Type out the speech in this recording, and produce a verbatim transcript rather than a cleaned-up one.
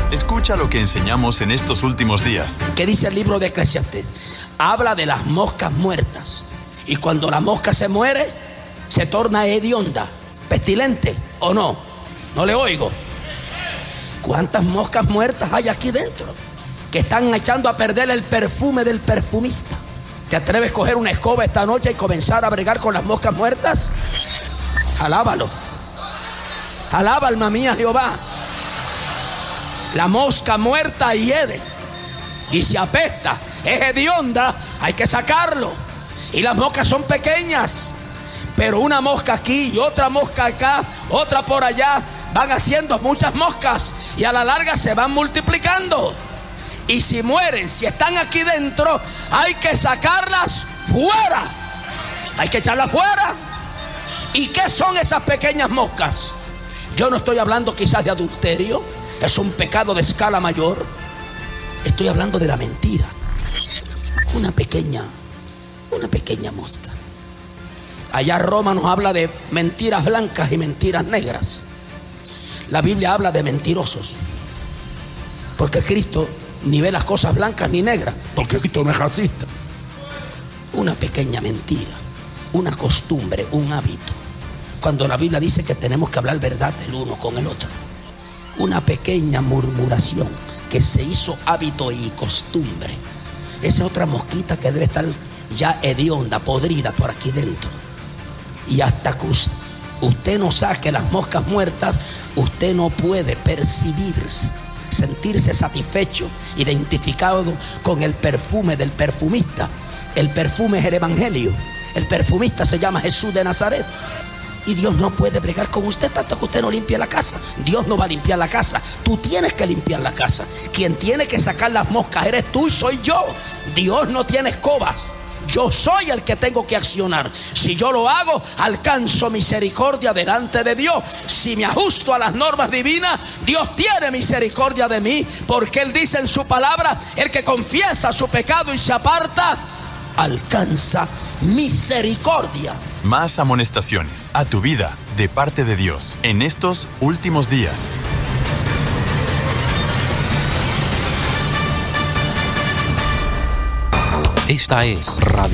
Escucha lo que enseñamos en estos últimos días. ¿Qué dice el libro de Eclesiastés? Habla de las moscas muertas. Y cuando la mosca se muere, se torna hedionda, pestilente, ¿o no? No le oigo. ¿Cuántas moscas muertas hay aquí dentro? Que están echando a perder el perfume del perfumista. ¿Te atreves a coger una escoba esta noche y comenzar a bregar con las moscas muertas? Alábalo. Alaba, alma mía, Jehová. La mosca muerta hiede y se apesta, es hedionda, hay que sacarlo. Y las moscas son pequeñas, pero una mosca aquí y otra mosca acá, otra por allá, van haciendo muchas moscas y a la larga se van multiplicando. Y si mueren, si están aquí dentro, hay que sacarlas fuera, hay que echarlas fuera. ¿Y qué son esas pequeñas moscas? Yo no estoy hablando quizás de adulterio, es un pecado de escala mayor. Estoy hablando de la mentira. Una pequeña, una pequeña mosca. Allá Roma nos habla de mentiras blancas y mentiras negras. La Biblia habla de mentirosos, porque Cristo ni ve las cosas blancas ni negras, porque Cristo no es racista. Una pequeña mentira, una costumbre, un hábito. Cuando la Biblia dice que tenemos que hablar verdad el uno con el otro. Una pequeña murmuración que se hizo hábito y costumbre. Esa otra mosquita que debe estar ya hedionda, podrida por aquí dentro. Y hasta que usted no saque las moscas muertas, usted no puede percibirse, sentirse satisfecho, identificado con el perfume del perfumista. El perfume es el evangelio. El perfumista se llama Jesús de Nazaret. Y Dios no puede bregar con usted tanto que usted no limpie la casa. Dios no va a limpiar la casa. Tú tienes que limpiar la casa. Quien tiene que sacar las moscas eres tú y soy yo. Dios no tiene escobas. Yo soy el que tengo que accionar. Si yo lo hago, alcanzo misericordia delante de Dios. Si me ajusto a las normas divinas, Dios tiene misericordia de mí, porque Él dice en su palabra: el que confiesa su pecado y se aparta, alcanza misericordia. Más amonestaciones a tu vida de parte de Dios en estos últimos días. Esta es Radio